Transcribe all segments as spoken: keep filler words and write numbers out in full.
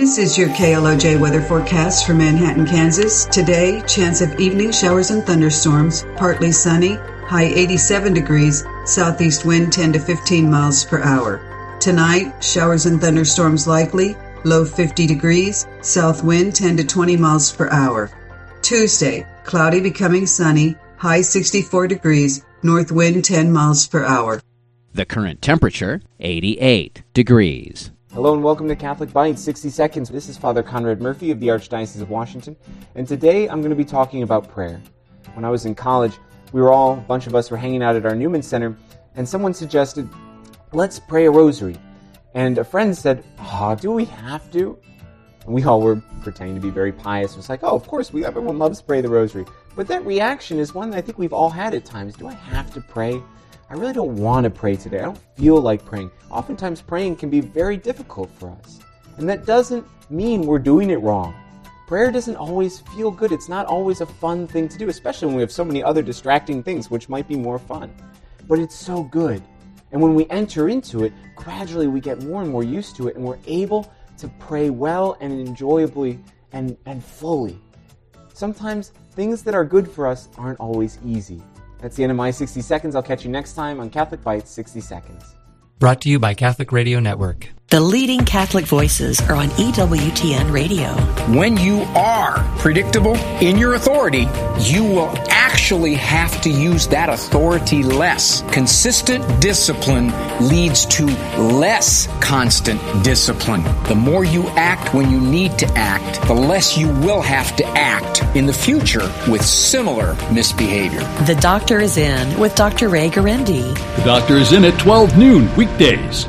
This is your K L O J weather forecast for Manhattan, Kansas. Today, chance of evening showers and thunderstorms, partly sunny, high eighty-seven degrees, southeast wind ten to fifteen miles per hour. Tonight, showers and thunderstorms likely, low fifty degrees, south wind ten to twenty miles per hour. Tuesday, cloudy becoming sunny, high sixty-four degrees, north wind ten miles per hour. The current temperature, eighty-eight degrees. Hello and welcome to Catholic Bites, sixty seconds. This is Father Conrad Murphy of the Archdiocese of Washington, and today I'm going to be talking about prayer. When I was in college, we were all, a bunch of us were hanging out at our Newman Center, and someone suggested, let's pray a rosary. And a friend said, oh, do we have to? And we all were pretending to be very pious. It was like, oh, of course, we everyone loves to pray the rosary. But that reaction is one that I think we've all had at times. Do I have to pray? I really don't want to pray today. I don't feel like praying. Oftentimes praying can be very difficult for us. And that doesn't mean we're doing it wrong. Prayer doesn't always feel good. It's not always a fun thing to do, especially when we have so many other distracting things which might be more fun. But it's so good. And when we enter into it, gradually we get more and more used to it, and we're able to pray well and enjoyably and, and fully. Sometimes things that are good for us aren't always easy. That's the end of my sixty seconds. I'll catch you next time on Catholic Bites sixty seconds. Brought to you by Catholic Radio Network. The leading Catholic voices are on E W T N Radio. When you are predictable in your authority, you will actually have to use that authority less. Consistent discipline leads to less constant discipline. The more you act when you need to act, the less you will have to act in the future with similar misbehavior. The Doctor is In with Doctor Ray Garendi. The Doctor is In at twelve noon weekdays.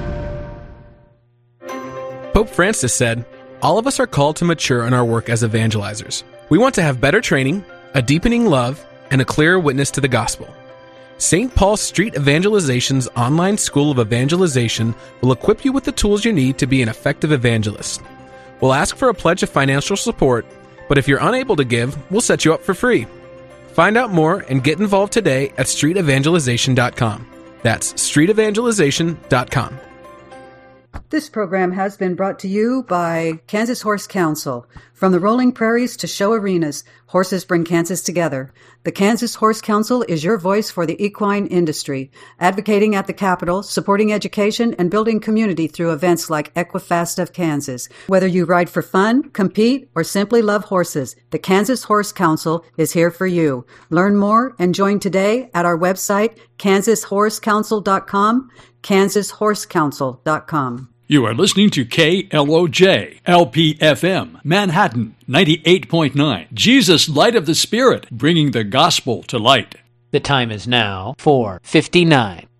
Pope Francis said, all of us are called to mature in our work as evangelizers. We want to have better training, a deepening love, and a clearer witness to the gospel. Saint Paul Street Evangelization's online school of evangelization will equip you with the tools you need to be an effective evangelist. We'll ask for a pledge of financial support, but if you're unable to give, we'll set you up for free. Find out more and get involved today at street evangelization dot com. That's street evangelization dot com. This program has been brought to you by Kansas Horse Council. From the rolling prairies to show arenas, horses bring Kansas together. The Kansas Horse Council is your voice for the equine industry, advocating at the Capitol, supporting education, and building community through events like Equifast of Kansas. Whether you ride for fun, compete, or simply love horses, the Kansas Horse Council is here for you. Learn more and join today at our website, kansas horse council dot com, kansas horse council dot com. You are listening to K L O J, L P F M, Manhattan, ninety-eight point nine. Jesus, Light of the Spirit, bringing the gospel to light. The time is now four fifty-nine.